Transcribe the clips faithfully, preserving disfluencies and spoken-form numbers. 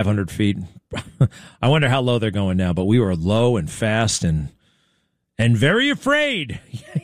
five hundred feet. I wonder how low they're going now, but we were low and fast and and very afraid.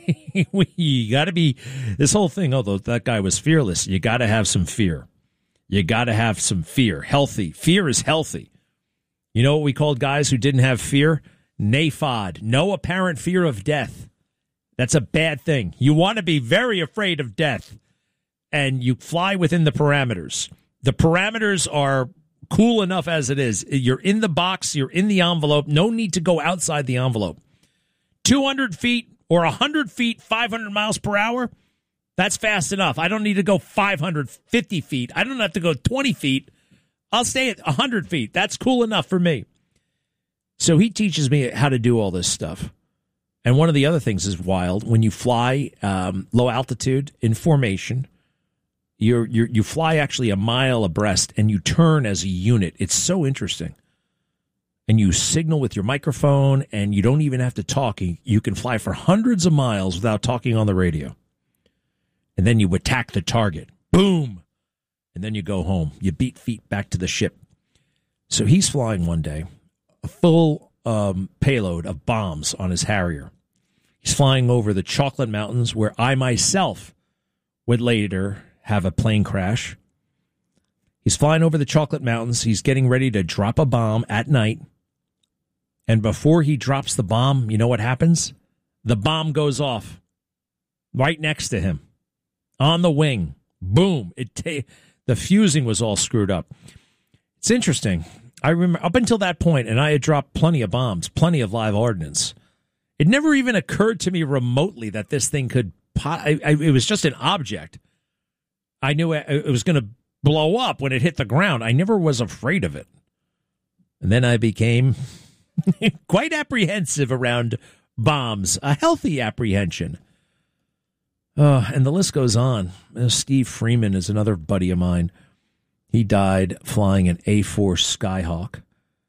You got to be, this whole thing, although that guy was fearless, you got to have some fear. You got to have some fear. Healthy. Fear is healthy. You know what we called guys who didn't have fear? NAFOD. No apparent fear of death. That's a bad thing. You want to be very afraid of death, and you fly within the parameters. The parameters are cool enough as it is. You're in the box. You're in the envelope. No need to go outside the envelope. two hundred feet or one hundred feet, five hundred miles per hour, that's fast enough. I don't need to go five hundred fifty feet. I don't have to go twenty feet. I'll stay at one hundred feet. That's cool enough for me. So he teaches me how to do all this stuff. And one of the other things is wild. When you fly um, low altitude in formation, you're, you're, you fly actually a mile abreast and you turn as a unit. It's so interesting. And you signal with your microphone, and you don't even have to talk. You can fly for hundreds of miles without talking on the radio. And then you attack the target. Boom! And then you go home. You beat feet back to the ship. So he's flying one day, a full um, payload of bombs on his Harrier. He's flying over the Chocolate Mountains, where I myself would later have a plane crash. He's flying over the Chocolate Mountains. He's getting ready to drop a bomb at night. And before he drops the bomb, you know what happens? The bomb goes off right next to him on the wing. Boom. It ta- the fusing was all screwed up. It's interesting. I remember up until that point, and I had dropped plenty of bombs, plenty of live ordnance. It never even occurred to me remotely that this thing could, po- I, I, it was just an object. I knew it, it was going to blow up when it hit the ground. I never was afraid of it. And then I became quite apprehensive around bombs, a healthy apprehension. Uh, and the list goes on. Uh, Steve Freeman is another buddy of mine. He died flying an A four Skyhawk.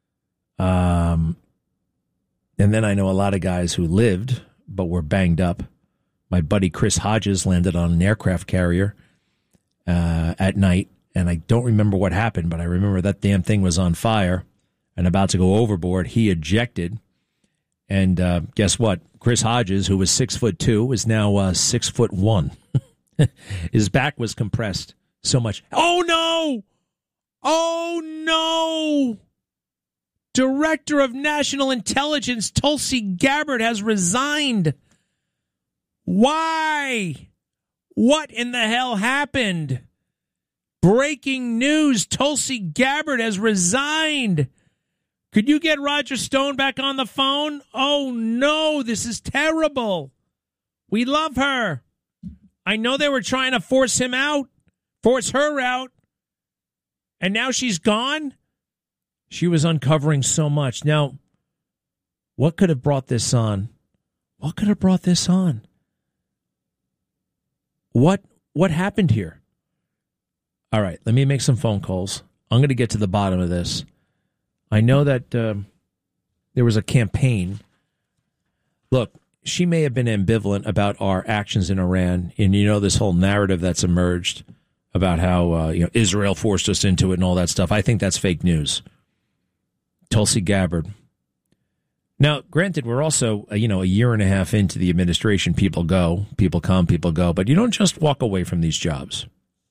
Um, and then I know a lot of guys who lived but were banged up. My buddy Chris Hodges landed on an aircraft carrier uh, at night, and I don't remember what happened, but I remember that damn thing was on fire and about to go overboard. He ejected, and uh, guess what? Chris Hodges, who was six foot two, is now uh, six foot one. His back was compressed so much. Oh no! Oh no! Director of National Intelligence Tulsi Gabbard has resigned. Why? What in the hell happened? Breaking news: Tulsi Gabbard has resigned. Could you get Roger Stone back on the phone? Oh, no, this is terrible. We love her. I know they were trying to force him out, force her out, and now she's gone? She was uncovering so much. Now, what could have brought this on? What could have brought this on? What, what happened here? All right, let me make some phone calls. I'm going to get to the bottom of this. I know that uh, there was a campaign. Look, she may have been ambivalent about our actions in Iran, and you know this whole narrative that's emerged about how uh, you know Israel forced us into it and all that stuff. I think that's fake news. Tulsi Gabbard. Now, granted, we're also uh, you know a year and a half into the administration. People go, people come, people go, but you don't just walk away from these jobs.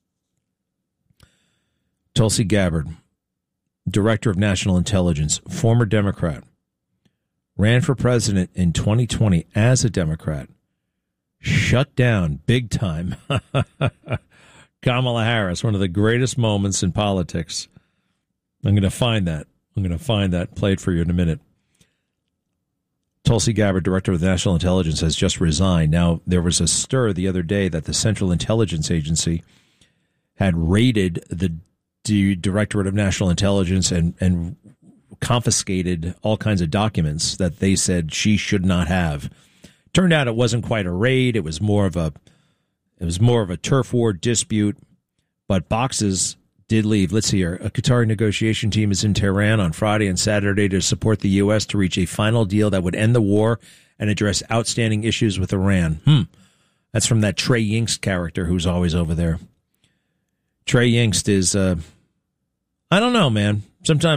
Tulsi Gabbard, Director of National Intelligence, former Democrat, ran for president in twenty twenty as a Democrat, shut down big time Kamala Harris, one of the greatest moments in politics. I'm going to find that. I'm going to find that. Play it for you in a minute. Tulsi Gabbard, Director of National Intelligence, has just resigned. Now, there was a stir the other day that the Central Intelligence Agency had raided the the Directorate of National Intelligence and, and confiscated all kinds of documents that they said she should not have. Turned out it wasn't quite a raid. It was more of a it was more of a turf war dispute. But boxes did leave. Let's see here. A Qatari negotiation team is in Tehran on Friday and Saturday to support the U S to reach a final deal that would end the war and address outstanding issues with Iran. Hmm. That's from that Trey Yingst character who's always over there. Trey Yingst is, uh, I don't know, man. Sometimes